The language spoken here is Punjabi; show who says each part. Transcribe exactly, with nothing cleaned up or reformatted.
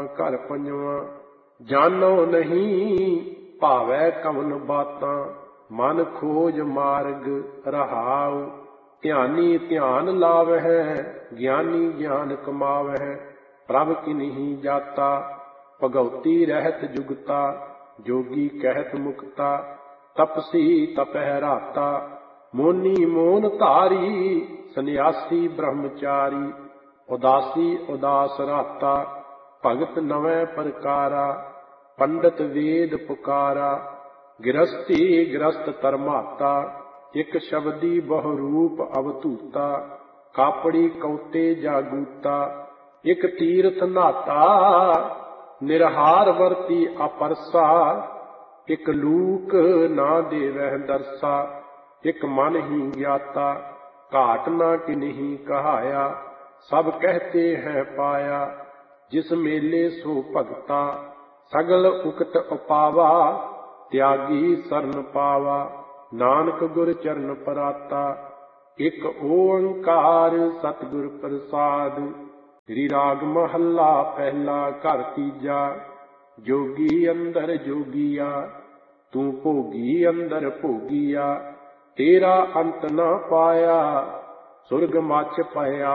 Speaker 1: ਘਰ ਪੰਜਵਾਂ। ਜਾਨੋ ਨਹੀਂ ਭਾਵੈ ਕਵਨ ਬਾਤਾਂ, ਮਨ ਖੋਜ ਮਾਰਗ ਰਹਾਉ। ਧਿਆਨੀ ਧਿਆਨ ਲਾਵਹਿ, ਗਿਆਨੀ ਗਿਆਨ ਕਮਾਵਹਿ। ਪ੍ਰਭ ਕਿਨਹੀ ਜਾਤਾ, ਭਗਉਤੀ ਰਹਿਤ ਜੁਗਤਾ। ਜੋਗੀ ਕਹਿਤ ਮੁਕਤਾ, ਤਪਸੀ ਤਪਹਿ ਰਾਤਾ। ਮੋਨੀ ਮੋਨ ਧਾਰੀ, ਸੰਨਿਆਸੀ ਬ੍ਰਹਮਚਾਰੀ। ਉਦਾਸੀ ਉਦਾਸ ਰਾਤਾ, ਭਗਤ ਨਵੈ ਪ੍ਰਕਾਰਾ। ਪੰਡਤ ਵੇਦ ਪੁਕਾਰਾ, ਗਿਰਸਤੀ ਗਿਰਸਤ ਧਰਮਾਤਾ। ਇਕ ਸ਼ਬਦੀ ਬਹੁ ਰੂਪ ਅਵਧੂਤਾ, ਕਾਪੜੀ ਕਉਤੇ ਜਾਗੂਤਾ। ਇਕ ਤੀਰਥ ਨਾਤਾ, ਨਿਰਹਾਰ ਵਰਤੀ ਅਪਰਸਾ। ਇਕ ਲੂਕ ਨਾ ਦੇਵਹਿ ਦਰਸਾ, ਇਕ ਮਨ ਹੀ ਗਿਆਤਾ। ਘਾਟ ਨਾ ਕਿਨਹੀ ਕਹਾਇਆ, ਸਭ ਕਹਿਤੇ ਹੈ ਪਾਇਆ। ਜਿਸ ਮੇਲੇ ਸੋ ਭਗਤਾ, ਸਗਲ ਉਕਤ ਉਪਾਵਾ। ਤਿਆਗੀ ਸਰਨ ਪਾਵਾ, ਨਾਨਕ ਗੁਰ ਚਰਨ ਪਰਾਤਾ। ਇਕ ਓੰਕਾਰ ਸਤਿਗੁਰ ਪ੍ਰਸਾਦ। ਸ੍ਰੀ ਰਾਗ ਮਹੱਲਾ ਪਹਿਲਾ ਘਰ ਤੀਜਾ। ਜੋਗੀ ਅੰਦਰ ਜੋਗੀਆ, ਤੂੰ ਭੋਗੀ ਅੰਦਰ ਭੋਗੀਆ। ਤੇਰਾ ਅੰਤ ਨਾ ਪਾਇਆ, ਸੁਰਗ ਮੱਚ ਪਇਆ